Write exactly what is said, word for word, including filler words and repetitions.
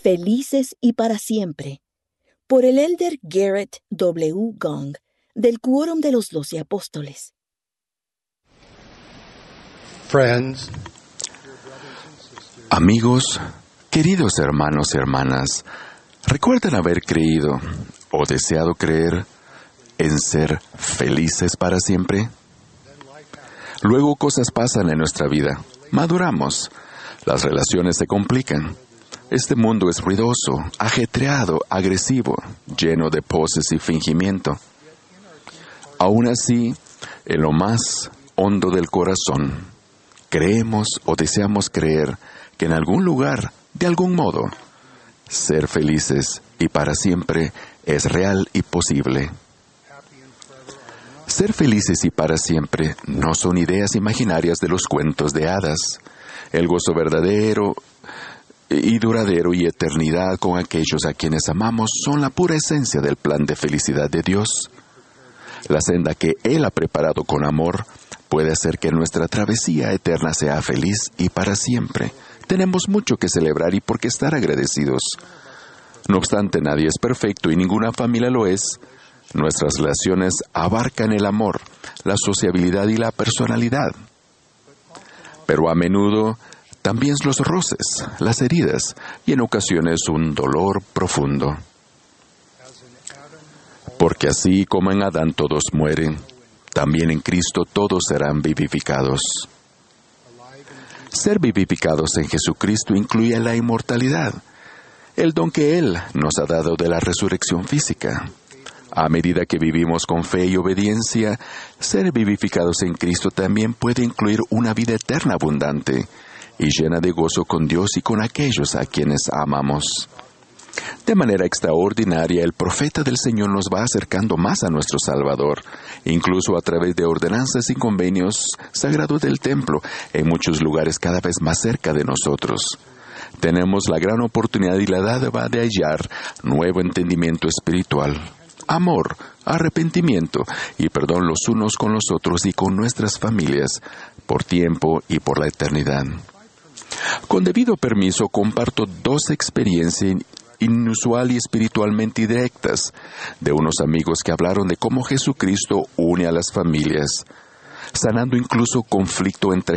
Felices y para siempre, por el elder Garrett W. Gong, del Quórum de los Doce Apóstoles. Friends, Amigos, queridos hermanos y hermanas, ¿recuerdan haber creído o deseado creer en ser felices para siempre? Luego cosas pasan en nuestra vida, maduramos, las relaciones se complican. Este mundo es ruidoso, ajetreado, agresivo, lleno de poses y fingimiento. Aún así, en lo más hondo del corazón, creemos o deseamos creer que en algún lugar, de algún modo, ser felices y para siempre es real y posible. Ser felices y para siempre no son ideas imaginarias de los cuentos de hadas. El gozo verdadero y duradero y eternidad con aquellos a quienes amamos son la pura esencia del plan de felicidad de Dios. La senda que Él ha preparado con amor puede hacer que nuestra travesía eterna sea feliz y para siempre. Tenemos mucho que celebrar y por qué estar agradecidos. No obstante, nadie es perfecto y ninguna familia lo es. Nuestras relaciones abarcan el amor, la sociabilidad y la personalidad. Pero a menudo también los roces, las heridas y en ocasiones un dolor profundo. Porque así como en Adán todos mueren, también en Cristo todos serán vivificados. Ser vivificados en Jesucristo incluye la inmortalidad, el don que Él nos ha dado de la resurrección física. A medida que vivimos con fe y obediencia, ser vivificados en Cristo también puede incluir una vida eterna abundante y llena de gozo con Dios y con aquellos a quienes amamos. De manera extraordinaria, el profeta del Señor nos va acercando más a nuestro Salvador, incluso a través de ordenanzas y convenios sagrados del templo, en muchos lugares cada vez más cerca de nosotros. Tenemos la gran oportunidad y la dádiva de hallar nuevo entendimiento espiritual, amor, arrepentimiento y perdón los unos con los otros y con nuestras familias, por tiempo y por la eternidad. Con debido permiso, comparto dos experiencias inusual y espiritualmente directas de unos amigos que hablaron de cómo Jesucristo une a las familias, sanando incluso conflicto entre